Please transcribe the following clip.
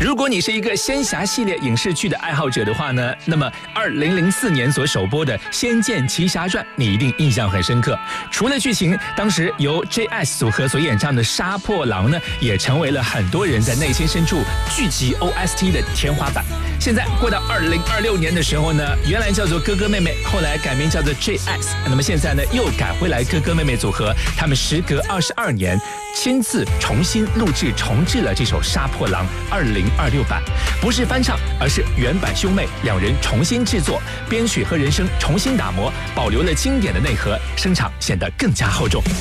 如果你是一个仙侠系列影视剧的爱好者的话呢，那么2004年所首播的《仙剑奇侠传》你一定印象很深刻。除了剧情，当时由 JS 组合所演唱的《杀破狼》呢，也成为了很多人在内心深处聚集 OST 的天花板。现在过到2026年的时候呢，原来叫做哥哥妹妹，后来改名叫做 JS， 那么现在呢又改回来哥哥妹妹组合，他们时隔22年亲自重新录制重制了这首《杀破狼》2026版，不是翻唱，而是原版兄妹两人重新制作，编曲和人声重新打磨，保留了经典的内核，声场显得更加厚重。